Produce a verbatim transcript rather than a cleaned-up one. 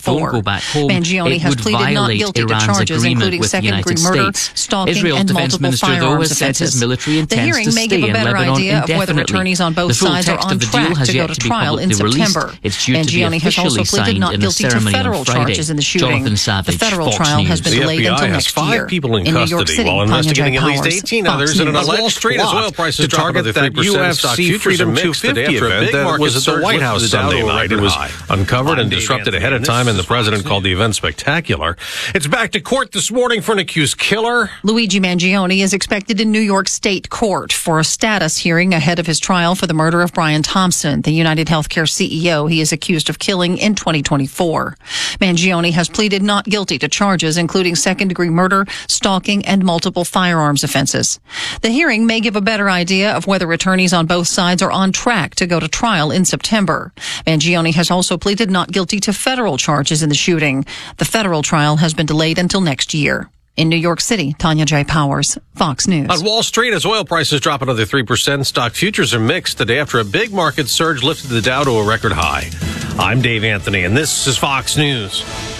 don't go back home, Mangione it has would pleaded not violate guilty Iran's to charges agreement including with the second-degree United murder, States. stalking, Israel's and defense multiple minister, though, firearms has said his offenses. military The intends hearing to may stay give a in better Lebanon idea of whether indefinitely. attorneys on both The full sides are text on of the deal track has to go yet to to be trial in publicly released. September. It's due to be Mangione has also officially pleaded signed not in a guilty to ceremony on federal Friday. charges in the shooting. Jonathan Savage, The federal Fox trial has been News. The delayed F B I until has next five year. people in In New York custody City, while Tanya investigating J. at least Powers, eighteen Fox others in an News. alleged Wall Street plot as oil prices to drop target another that three U percent. F Stock C futures Freedom are two mixed fifty today after a event big that market was at the surge White lifted House the Dow Sunday to a night. It record was high. uncovered and I'm Dave disrupted ahead of Anthony, time, and and the this is president Fox called the event spectacular. It's back to court this morning for an accused killer. Luigi Mangione is expected in New York State Court for a status hearing ahead of his trial for the murder of Brian Thompson, the United Healthcare C E O he is accused of killing in twenty twenty-four. Mangione has pleaded not guilty to charges including second-degree murder, stalking, and multiple firearms offenses. The hearing may give a better idea of whether attorneys on both sides are on track to go to trial in September. Mangione has also pleaded not guilty to federal charges in the shooting. The federal trial has been delayed until next year. In New York City, Tanya J. Powers, Fox News. On Wall Street, as oil prices drop another three percent, stock futures are mixed today after a big market surge lifted the Dow to a record high. I'm Dave Anthony, and this is Fox News.